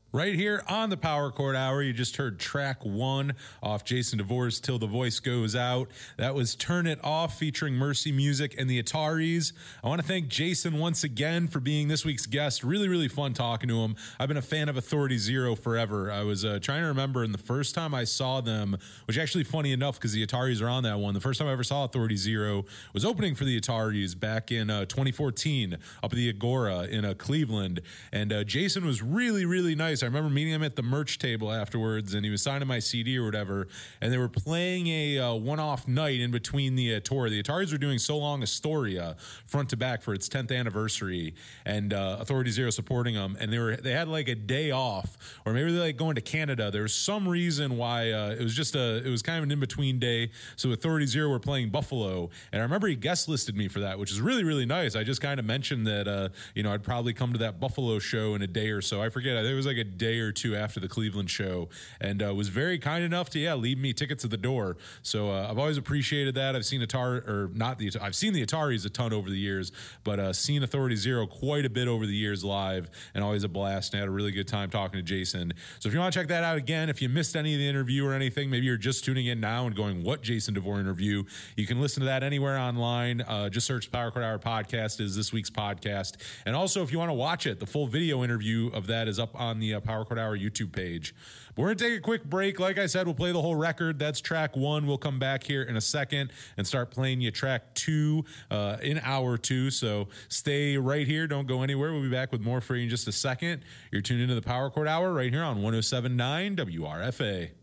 Right here on the Power Chord Hour, you just heard track one off Jason DeVore's Till the Voice Goes Out. That was Turn It Off featuring Mercy Music and the Ataris. I want to thank Jason once again for being this week's guest. Really, really fun talking to him. I've been a fan of Authority Zero forever. I was trying to remember, and the first time I saw them, which actually funny enough because the Ataris are on that one, the first time I ever saw Authority Zero was opening for the Ataris back in 2014 up at the Agora in Cleveland. And Jason was really, really nice. I remember meeting him at the merch table afterwards, and he was signing my CD or whatever, and they were playing a one-off night in between the tour. The Ataris were doing So Long Astoria front to back for its 10th anniversary, and Authority Zero supporting them, and they had like a day off, or maybe they're like going to Canada. There was some reason why it was kind of an in-between day, so Authority Zero were playing Buffalo, and I remember he guest listed me for that, which is really, really nice. I just kind of mentioned that I'd probably come to that Buffalo show in a day or so. I forget, I think it was like a day or two after the Cleveland show, and was very kind enough to leave me tickets at the door. So I've always appreciated that. I've seen I've seen the Ataris a ton over the years, but seen Authority Zero quite a bit over the years live, and always a blast. And I had a really good time talking to Jason. So if you want to check that out again, if you missed any of the interview or anything, maybe you're just tuning in now and going, "What Jason DeVore interview?" You can listen to that anywhere online. Just search Power Chord Hour Podcast is this week's podcast, and also if you want to watch it, the full video interview of that is up on the Power Chord Hour YouTube page. But we're going to take a quick break. Like I said, we'll play the whole record. That's track one. We'll come back here in a second and start playing you track two in hour two. So stay right here. Don't go anywhere. We'll be back with more for you in just a second. You're tuned into the Power Chord Hour right here on 107.9 WRFA.